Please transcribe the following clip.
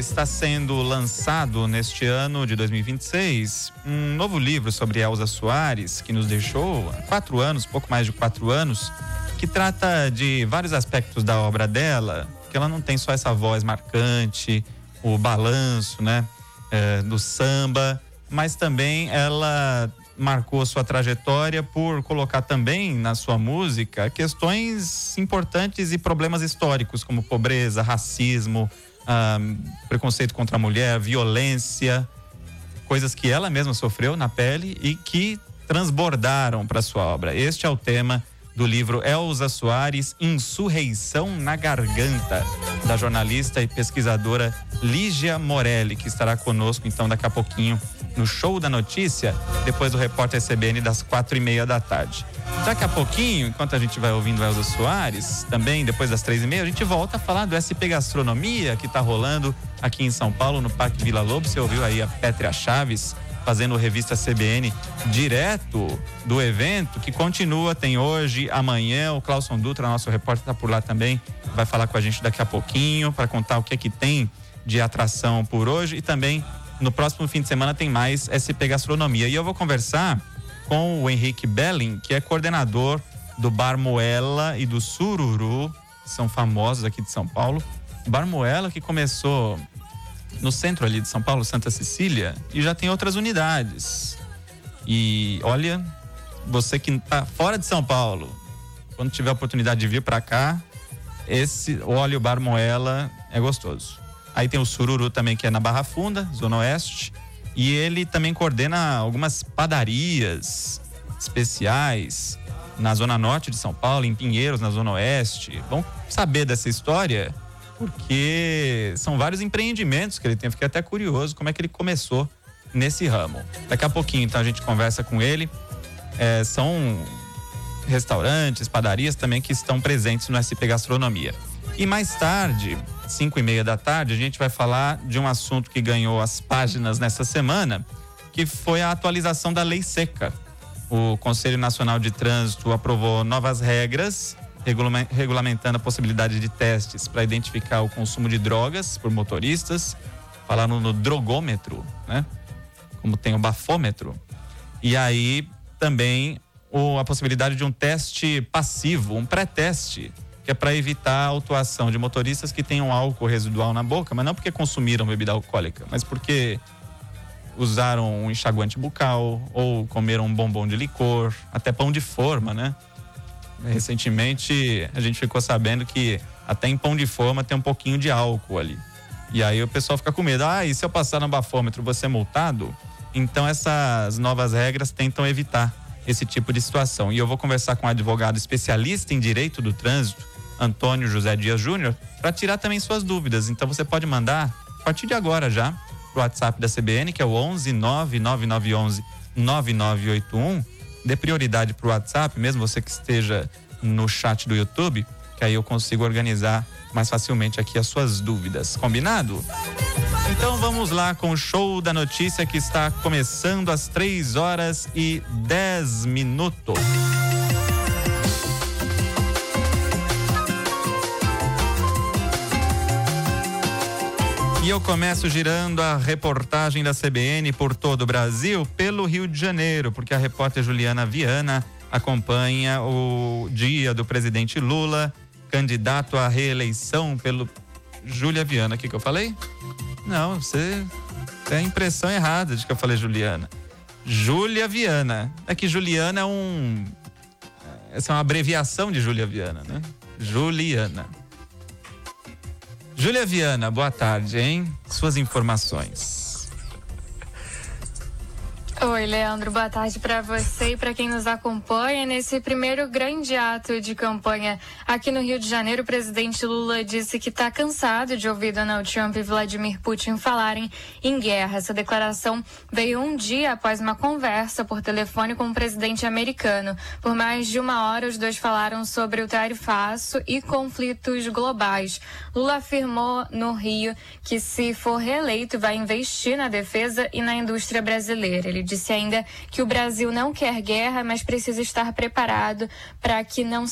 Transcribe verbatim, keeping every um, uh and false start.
Está sendo lançado neste ano de dois mil e vinte e seis um novo livro sobre Elza Soares, que nos deixou há quatro anos, pouco mais de quatro anos, que trata de vários aspectos da obra dela, que ela não tem só essa voz marcante, o balanço, né, é, do samba, mas também ela marcou sua trajetória por colocar também na sua música questões importantes e problemas históricos, como pobreza, racismo, ah, preconceito contra a mulher, violência, coisas que ela mesma sofreu na pele e que transbordaram para sua obra. Este é o tema do livro Elza Soares, Insurreição na Garganta, da jornalista e pesquisadora Lígia Morelli, que estará conosco então daqui a pouquinho no Show da Notícia, depois do Repórter C B N das quatro e meia da tarde. Daqui a pouquinho, enquanto a gente vai ouvindo Elza Soares, também depois das três e meia, a gente volta a falar do S P Gastronomia, que está rolando aqui em São Paulo, no Parque Vila Lobos. Você ouviu aí a Pétria Chaves fazendo revista C B N direto do evento, que continua, tem hoje, amanhã. O Clauson Dutra, nosso repórter, está por lá também, vai falar com a gente daqui a pouquinho para contar o que é que tem de atração por hoje. E também no próximo fim de semana tem mais S P Gastronomia. E eu vou conversar com o Henrique Belling, que é coordenador do Bar Moela e do Sururu, que são famosos aqui de São Paulo. O Bar Moela, que começou no centro ali de São Paulo, Santa Cecília, e já tem outras unidades. E olha, você que está fora de São Paulo, quando tiver a oportunidade de vir para cá, esse, olha, o Bar Moela é gostoso. Aí tem o Sururu também, que é na Barra Funda, Zona Oeste, e ele também coordena algumas padarias especiais na Zona Norte de São Paulo, em Pinheiros, na Zona Oeste. Vamos saber dessa história, porque são vários empreendimentos que ele tem. Eu fiquei até curioso como é que ele começou nesse ramo. Daqui a pouquinho, então, a gente conversa com ele. É, são restaurantes, padarias também que estão presentes no S P Gastronomia. E mais tarde, cinco e meia da tarde, a gente vai falar de um assunto que ganhou as páginas nessa semana, que foi a atualização da Lei Seca. O Conselho Nacional de Trânsito aprovou novas regras, regulamentando a possibilidade de testes para identificar o consumo de drogas por motoristas. Falaram no drogômetro, né? Como tem o bafômetro. E aí também o, a possibilidade de um teste passivo, um pré-teste, que é para evitar a autuação de motoristas que tenham álcool residual na boca, mas não porque consumiram bebida alcoólica, mas porque usaram um enxaguante bucal ou comeram um bombom de licor, até pão de forma, né? Recentemente a gente ficou sabendo que até em pão de forma tem um pouquinho de álcool ali. E aí o pessoal fica com medo. Ah, e se eu passar no bafômetro, vou ser multado? Então essas novas regras tentam evitar esse tipo de situação. E eu vou conversar com um advogado especialista em direito do trânsito, Antônio José Dias Júnior, para tirar também suas dúvidas. Então você pode mandar, a partir de agora já, pro WhatsApp da C B N, que é o onze nove nove nove onze nove nove oito um. Dê prioridade pro WhatsApp, mesmo você que esteja no chat do YouTube, que aí eu consigo organizar mais facilmente aqui as suas dúvidas. Combinado? Então vamos lá com o Show da Notícia, que está começando às três horas e dez minutos. E eu começo girando a reportagem da C B N por todo o Brasil, pelo Rio de Janeiro, porque a repórter Juliana Viana acompanha o dia do presidente Lula, candidato à reeleição pelo... Júlia Viana, o que que eu falei? Não, você tem a impressão errada de que eu falei Juliana. Júlia Viana. É que Juliana é um... Essa é uma abreviação de Júlia Viana, né? Juliana. Júlia Viana, boa tarde, hein? Suas informações. Oi, Leandro, boa tarde para você e para quem nos acompanha. Nesse primeiro grande ato de campanha aqui no Rio de Janeiro, o presidente Lula disse que está cansado de ouvir Donald Trump e Vladimir Putin falarem em guerra. Essa declaração veio um dia após uma conversa por telefone com o presidente americano. Por mais de uma hora, os dois falaram sobre o tarifaço e conflitos globais. Lula afirmou no Rio que, se for reeleito, vai investir na defesa e na indústria brasileira. Ele disse ainda que o Brasil não quer guerra, mas precisa estar preparado para que não